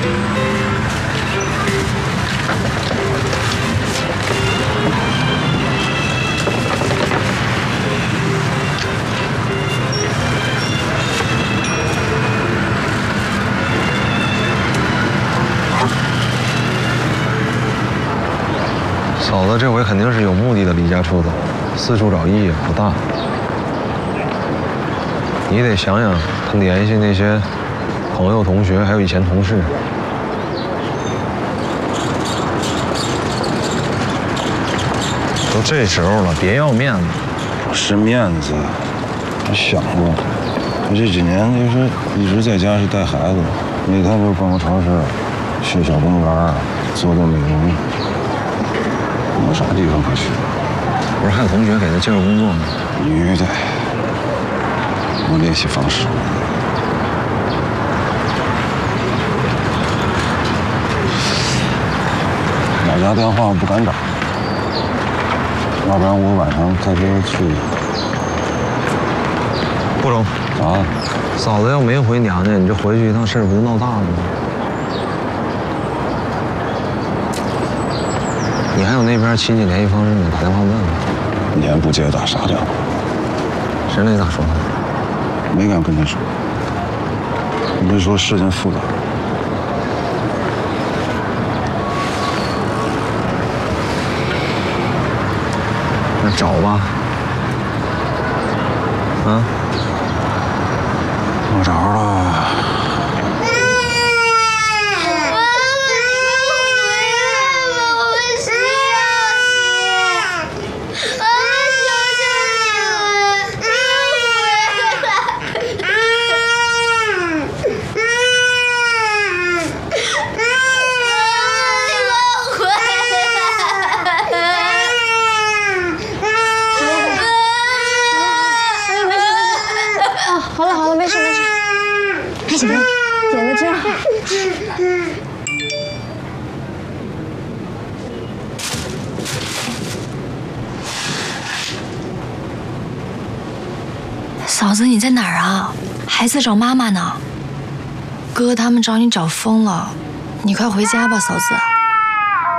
嫂子这回肯定是有目的的离家出走，四处找意义也不大。你得想想，他联系那些朋友、同学，还有以前同事。都这时候了，别要面子。 是面子，我想过，我这几年就是一直在家是带孩子，每天就逛逛超市，去小公园，做做美容。没啥地方可去。 不是还有同学给他介绍工作吗？ 女的，我联系方式。老家电话我不敢打，要不然我晚上开车去。 不中。 咋？ 嫂子要没回娘家，你这回去一趟事儿不就闹大了吗？你还有那边亲戚联系方式呢，打电话问问。 你还不接打啥电话？ 是那咋说的？ 没敢跟他说。你就说事情复杂。 那找吧。啊？ 我找着了。 点个针。 嫂子，你在哪儿啊？孩子找妈妈呢。哥哥他们找你找疯了，你快回家吧，嫂子。